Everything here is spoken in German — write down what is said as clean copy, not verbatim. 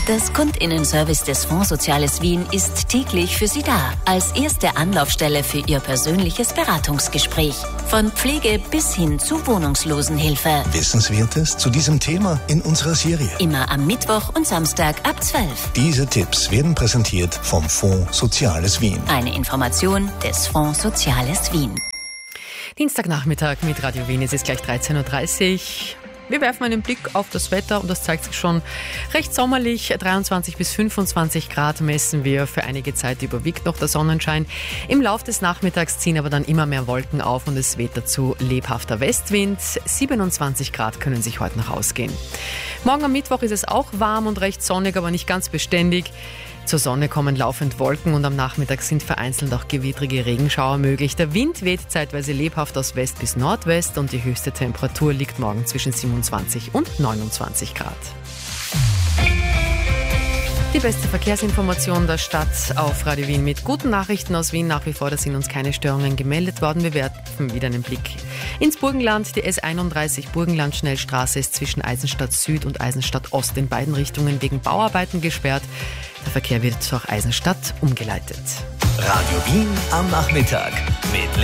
Das Kundinnenservice des Fonds Soziales Wien ist täglich für Sie da. Als erste Anlaufstelle für Ihr persönliches Beratungsgespräch. Von Pflege bis hin zu Wohnungslosenhilfe. Wissenswertes zu diesem Thema in unserer Serie. Immer am Mittwoch und Samstag ab 12. Diese Tipps werden präsentiert vom Fonds Soziales Wien. Eine Information des Fonds Soziales Wien. Dienstagnachmittag mit Radio Wien. Es ist gleich 13.30 Uhr. Wir werfen einen Blick auf das Wetter und das zeigt sich schon recht sommerlich. 23 bis 25 Grad messen wir. Für einige Zeit überwiegt noch der Sonnenschein. Im Lauf des Nachmittags ziehen aber dann immer mehr Wolken auf und es weht dazu lebhafter Westwind. 27 Grad können sich heute noch ausgehen. Morgen am Mittwoch ist es auch warm und recht sonnig, aber nicht ganz beständig. Zur Sonne kommen laufend Wolken und am Nachmittag sind vereinzelt auch gewittrige Regenschauer möglich. Der Wind weht zeitweise lebhaft aus West bis Nordwest und die höchste Temperatur liegt morgen zwischen 27 und 29 Grad. Die beste Verkehrsinformation der Stadt auf Radio Wien mit guten Nachrichten aus Wien. Nach wie vor, da sind uns keine Störungen gemeldet worden. Wir werfen wieder einen Blick ins Burgenland. Die S31 Burgenland-Schnellstraße ist zwischen Eisenstadt Süd und Eisenstadt Ost in beiden Richtungen wegen Bauarbeiten gesperrt. Der Verkehr wird durch Eisenstadt umgeleitet. Radio Wien am Nachmittag mit